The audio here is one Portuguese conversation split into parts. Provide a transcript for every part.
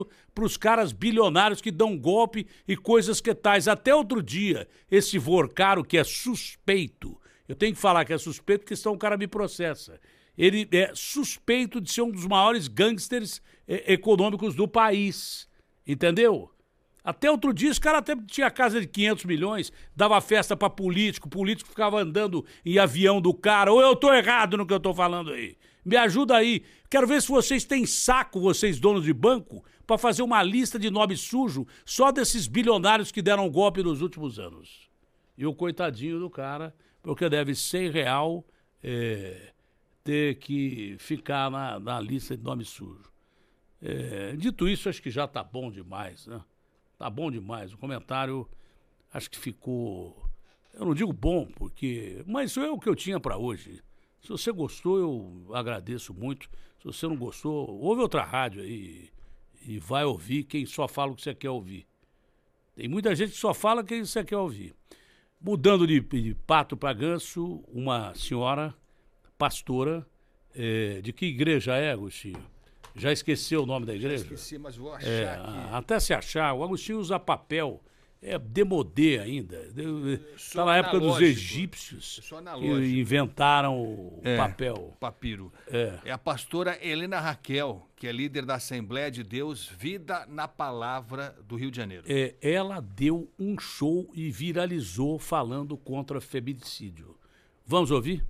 para os caras bilionários que dão golpe e coisas que tais. Até outro dia, esse Vorcaro, que é suspeito, eu tenho que falar que é suspeito porque senão o cara me processa. Ele é suspeito de ser um dos maiores gangsters econômicos do país, entendeu? Até outro dia, esse cara até tinha casa de 500 milhões, dava festa para político, o político ficava andando em avião do cara. Ou eu tô errado no que eu tô falando aí? Me ajuda aí. Quero ver se vocês têm saco, vocês donos de banco, para fazer uma lista de nome sujo só desses bilionários que deram golpe nos últimos anos. E o coitadinho do cara, porque deve R$100 ter que ficar na lista de nome sujo. Dito isso, acho que já tá bom demais, né? Tá bom demais. O comentário, acho que ficou... Eu não digo bom, porque... Mas isso é o que eu tinha para hoje. Se você gostou, eu agradeço muito. Se você não gostou, ouve outra rádio aí e vai ouvir quem só fala o que você quer ouvir. Tem muita gente que só fala quem você quer ouvir. Mudando de pato para ganso, uma senhora pastora, de que igreja é, Agostinho? Já esqueceu o nome da igreja? Já esqueci, mas vou achar aqui. Até se achar. O Agostinho usa papel. É demodê ainda. Está na época dos egípcios que inventaram o papel. Papiro. É a pastora Helena Raquel, que é líder da Assembleia de Deus Vida na Palavra do Rio de Janeiro. Ela deu um show e viralizou falando contra feminicídio. Vamos ouvir?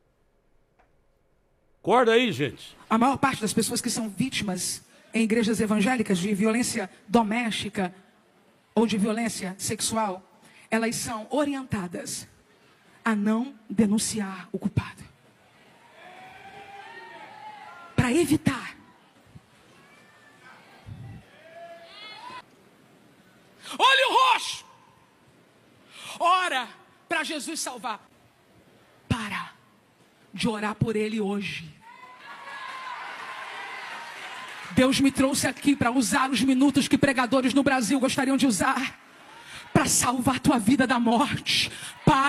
Acorda aí, gente. A maior parte das pessoas que são vítimas em igrejas evangélicas de violência doméstica ou de violência sexual, elas são orientadas a não denunciar o culpado. Para evitar. Olho roxo! Ora para Jesus salvar. Para de orar por ele hoje. Deus me trouxe aqui para usar os minutos que pregadores no Brasil gostariam de usar para salvar tua vida da morte.